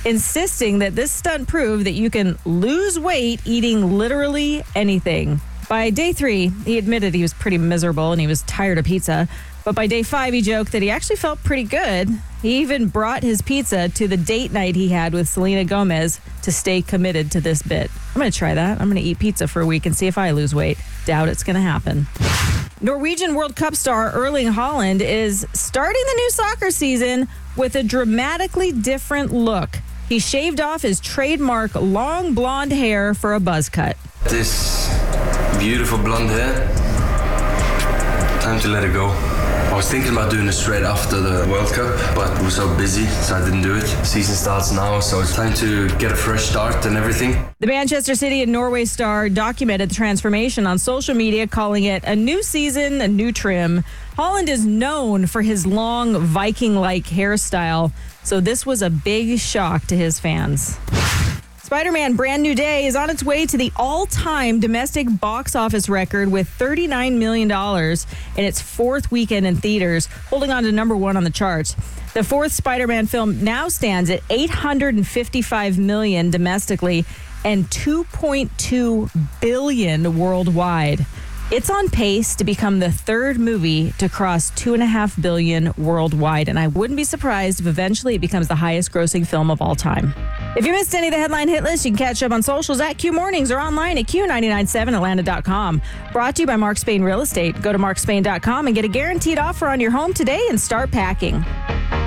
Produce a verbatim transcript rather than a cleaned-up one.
insisting that this stunt proved that you can lose weight eating literally anything. By day three, he admitted he was pretty miserable and he was tired of pizza. But by day five, he joked that he actually felt pretty good. He even brought his pizza to the date night he had with Selena Gomez to stay committed to this bit. I'm going to try that. I'm going to eat pizza for a week and see if I lose weight. Doubt it's going to happen. Norwegian World Cup star Erling Haaland is starting the new soccer season with a dramatically different look. He shaved off his trademark long blonde hair for a buzz cut. This beautiful blonde hair, time to let it go. I was thinking about doing it straight after the World Cup, but we were so busy, so I didn't do it. Season starts now, so it's time to get a fresh start and everything. The Manchester City and Norway star documented the transformation on social media, calling it a new season, a new trim. Haaland is known for his long Viking-like hairstyle, so this was a big shock to his fans. Spider-Man Brand New Day is on its way to the all-time domestic box office record with thirty-nine million dollars in its fourth weekend in theaters, holding on to number one on the charts. The fourth Spider-Man film now stands at eight hundred fifty-five million dollars domestically and two point two billion dollars worldwide. It's on pace to become the third movie to cross two point five billion dollars worldwide, and I wouldn't be surprised if eventually it becomes the highest-grossing film of all time. If you missed any of the headline hit list, you can catch up on socials at Q Mornings or online at Q nine nine seven Atlanta dot com. Brought to you by Mark Spain Real Estate. Go to mark spain dot com and get a guaranteed offer on your home today and start packing.